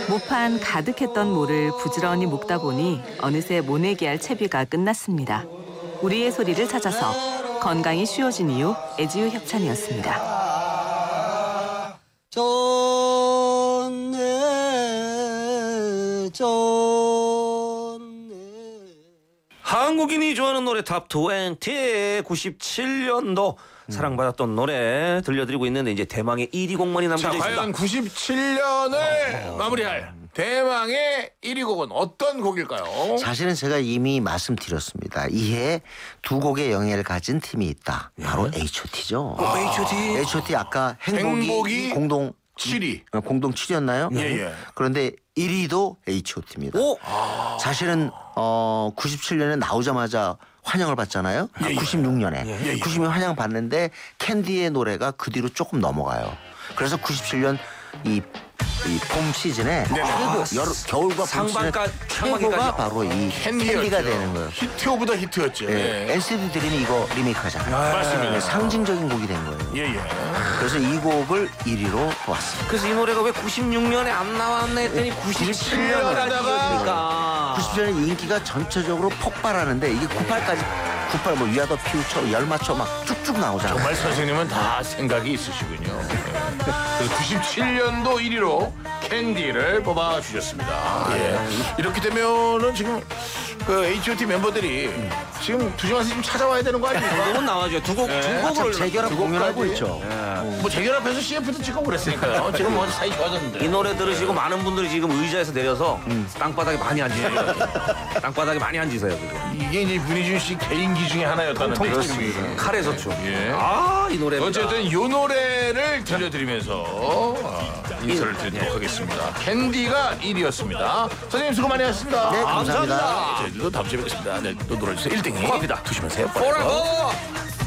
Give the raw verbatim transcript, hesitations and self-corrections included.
모판 가득했던 모를 부지런히 묶다 보니 어느새 모내기할 채비가 끝났습니다. 우리의 소리를 찾아서 건강이 쉬워진 이유 애지유 협찬이었습니다. 좋네 좋네. 한국인이 좋아하는 노래 탑 이십 구십칠 년도 사랑받았던 노래 들려드리고 있는데 이제 대망의 일 위 곡만이 남겨져 자, 있습니다. 과연 구십칠 년을 마무리할 대망의 일 위 곡은 어떤 곡일까요? 사실은 제가 이미 말씀드렸습니다. 이해 두 곡의 영예를 가진 팀이 있다. 바로 에이치 오 티죠. 에이치 오 티. 에이치 오 티 아까 행복이, 행복이 공동 칠 위. 어, 공동 칠 위였나요? 예, 예. 그런데 일 위도 에이치 오 티입니다. 오! 사실은 어, 구십칠 년에 나오자마자 환영을 받잖아요. 예, 예. 구십육 년에. 예, 예. 구십육 년 환영 받는데 캔디의 노래가 그 뒤로 조금 넘어가요. 그래서 구십칠 년 이 이 봄 시즌에 최고 여름 겨울과 봄 시즌에 상반까- 최고가 상반기까지. 바로 이 캔디였죠. 캔디가 되는 거예요. 히트 오브 더 히트였죠. 예. 예. 엔시티 드림이 이거 리메이크하잖아요. 맞습니다. 예, 상징적인 곡이 된 거예요. 예, 예. 그래서 이 곡을 일 위로 왔습니다. 그래서 이 노래가 왜 구십육 년에 안 나왔나 했더니 구십칠 년에 년에다가 구십칠 년에 인기가 전체적으로 폭발하는데 이게 구십팔까지 구십팔 뭐 위아더 퓨처 열맞춰 막 쭉쭉 나오잖아요. 정말 선생님은 다 생각이 있으시군요. 예. 그래서 구십칠 년도 일 위로 캔디를 뽑아 주셨습니다. 예. 이렇게 되면은 지금 그 에이치 오 티 멤버들이 지금 두 시간씩 좀 찾아와야 되는 거 아닙니까? 곡은 나와죠. 두 곡, 예. 두 아, 참 곡을 재결합 두 공연하고 곡까지. 있죠. 뭐 재결합해서 씨에프도 찍고 그랬으니까요. 지금 뭐 사이 좋아졌는데. 이 노래 들으시고 많은 분들이 지금 의자에서 내려서 땅바닥에 많이 앉으세요. 땅바닥에 많이 앉으세요. 그거. 이게 이제 문희준 씨 개인기 중에 하나였다는 느낌이. 칼에 서초. 예. 아, 이 노래. 어쨌든 이 노래를 들려드리면서 아, 인사를 드리도록 하겠습니다. 캔디가 일 위였습니다. 선생님 수고 많이 하셨습니다. 네, 감사합니다. 저희들도 다음 주에 뵙겠습니다. 네, 또 놀아주세요. 일 등이 고맙습니다. 두시면 세요. 보라고!